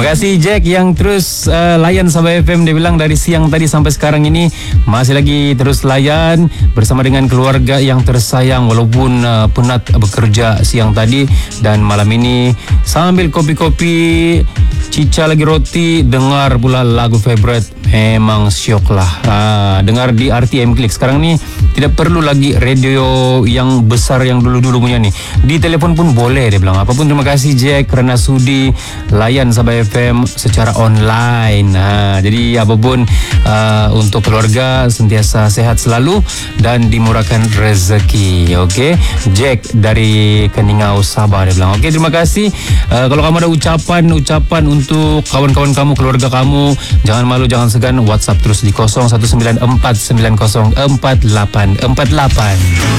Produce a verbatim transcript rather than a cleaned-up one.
kasih Jack yang terus uh, layan Sabah F M. Dia bilang dari siang tadi sampai sekarang ini masih lagi terus layan bersama dengan keluarga yang tersayang walaupun uh, penat bekerja siang tadi dan malam ini sambil kopi-kopi, cica lagi roti, dengar pula lagu favorite. Memang syok lah. Ha, dengar di R T M Klik. Sekarang ni tidak perlu lagi radio yang besar yang dulu-dulu punya ni. Di telefon pun boleh, dia bilang. Apapun, terima kasih Jack kerana sudi layan Sabah F M secara online. Ha, jadi apapun uh, untuk keluarga sentiasa sehat selalu dan dimurahkan rezeki. Okey, Jack dari Keningau, Sabah, dia bilang. Okey, terima kasih. Uh, kalau kamu ada ucapan-ucapan untuk kawan-kawan kamu, keluarga kamu, jangan malu, jangan segan, WhatsApp terus di kosong satu sembilan empat sembilan kosong empat lapan empat lapan.